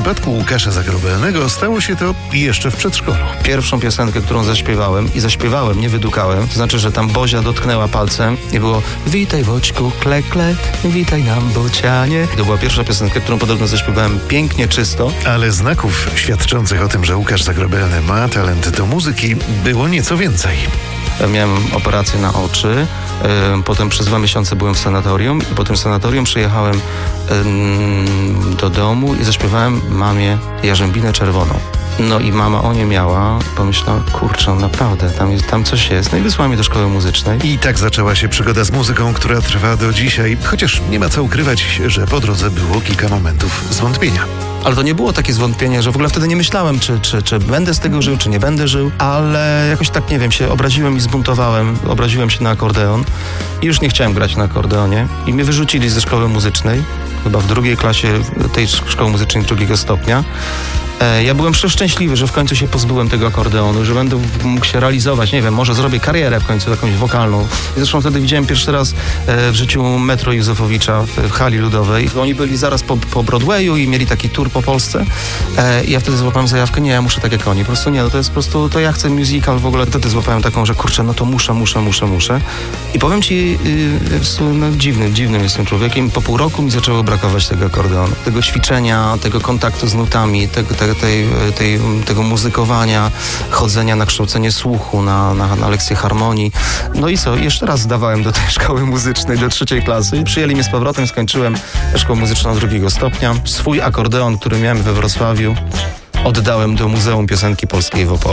przypadku Łukasza Zagrobelnego stało się to jeszcze w przedszkolu. Pierwszą piosenkę, którą zaśpiewałem, nie wydukałem, to znaczy, że tam Bozia dotknęła palcem i było witaj Woćku, klek, klek, witaj nam bocianie. To była pierwsza piosenka, którą podobno zaśpiewałem pięknie, czysto. Ale znaków świadczących o tym, że Łukasz Zagrobelny ma talent do muzyki, było nieco więcej. Miałem operację na oczy, potem przez 2 miesiące byłem w sanatorium i po tym sanatorium przyjechałem do domu i zaśpiewałem mamie Jarzębinę Czerwoną. No i mama o nie miała, pomyślała, kurczę, naprawdę, tam coś jest. No i wysłała mnie do szkoły muzycznej. I tak zaczęła się przygoda z muzyką, która trwa do dzisiaj, chociaż nie ma co ukrywać, że po drodze było kilka momentów zwątpienia. Ale to nie było takie zwątpienie, że w ogóle wtedy nie myślałem, czy będę z tego żył, czy nie będę żył, ale jakoś tak, nie wiem, się obraziłem i zbuntowałem, obraziłem się na akordeon i już nie chciałem grać na akordeonie i mnie wyrzucili ze szkoły muzycznej, chyba w 2. klasie tej szkoły muzycznej 2. stopnia. Ja byłem przeszczęśliwy, że w końcu się pozbyłem tego akordeonu, że będę mógł się realizować, nie wiem, może zrobię karierę w końcu jakąś wokalną. I zresztą wtedy widziałem pierwszy raz w życiu Metro Józefowicza w hali ludowej. Oni byli zaraz po Broadwayu i mieli taki tour po Polsce. I ja wtedy złapałem zajawkę, nie, ja muszę tak jak oni. Po prostu nie, no to jest po prostu, to ja chcę musical w ogóle. Wtedy złapałem taką, że kurczę, no to muszę. I powiem ci, no, dziwnym jestem człowiekiem. Po pół roku mi zaczęło brakować tego akordeonu. Tego ćwiczenia, tego kontaktu z nutami, tego muzykowania, chodzenia na kształcenie słuchu, na lekcje harmonii. No i co? Jeszcze raz zdawałem do tej szkoły muzycznej, do 3. klasy. Przyjęli mnie z powrotem, skończyłem szkołę muzyczną 2. stopnia. Swój akordeon, który miałem we Wrocławiu, oddałem do Muzeum Piosenki Polskiej w Opolu.